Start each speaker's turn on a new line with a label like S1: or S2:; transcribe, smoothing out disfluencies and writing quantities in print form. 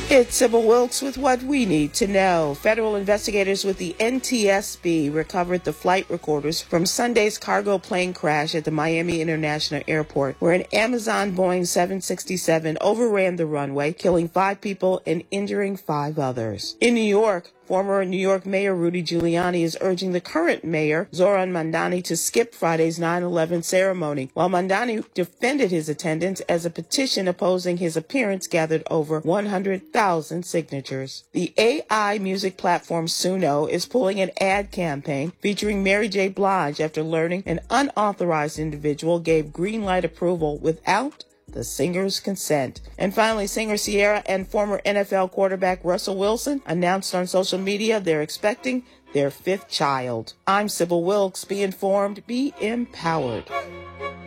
S1: It's Sybil Wilkes with what we need to know. Federal investigators with the NTSB recovered the flight recorders from Sunday's cargo plane crash at the Miami International Airport, where an Amazon Boeing 767 overran the runway, killing 5 people and injuring 5 others. In New York, former New York Mayor Rudy Giuliani is urging the current mayor, Zohran Mamdani, to skip Friday's 9/11 ceremony, while Mamdani defended his attendance as a petition opposing his appearance gathered over 100,000 signatures. The AI music platform Suno is pulling an ad campaign featuring Mary J. Blige after learning an unauthorized individual gave green light approval without the singer's consent. And finally, singer Ciara and former NFL quarterback Russell Wilson announced on social media they're expecting their 5th child. I'm Sybil Wilkes. Be informed, be empowered.